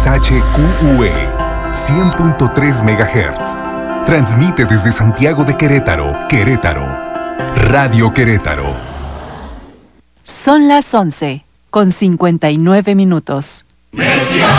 XHQUE 100.3 MHz. Transmite desde Santiago de Querétaro, Querétaro. Radio Querétaro. Son las 11:59.